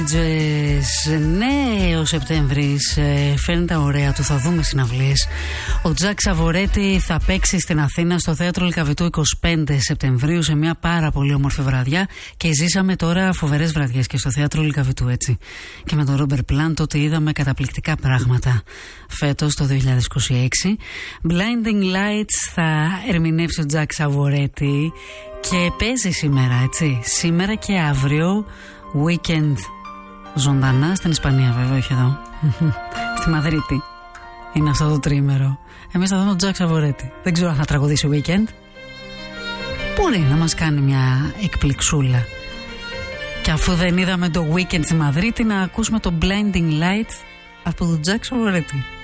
Ναι, ο Σεπτέμβρης φαίνεται ωραία του, θα δούμε συναυλίες. Ο Τζακ Σαβορέτη θα παίξει στην Αθήνα στο Θέατρο Λυκαβητού 25 Σεπτεμβρίου σε μια πάρα πολύ όμορφη βραδιά και ζήσαμε τώρα φοβερές βραδιές και στο Θέατρο Λυκαβητού, έτσι. Και με τον Ρόμπερ Πλάντ τότε είδαμε καταπληκτικά πράγματα. Φέτος το 2026 Blinding Lights θα ερμηνεύσει ο Τζακ Σαβορέτη και παίζει σήμερα, έτσι. Σήμερα και αύριο Weekend ζωντανά στην Ισπανία, βέβαια, όχι εδώ. Στη Μαδρίτη. Είναι αυτό το τρίμερο. Εμείς θα δούμε τον Τζακ Σαβορέτη. Δεν ξέρω αν θα τραγουδήσει Weekend. Μπορεί να μας κάνει μια εκπληξούλα. Και αφού δεν είδαμε το Weekend στη Μαδρίτη, να ακούσουμε το Blinding Lights από τον Τζακ Σαβορέτη.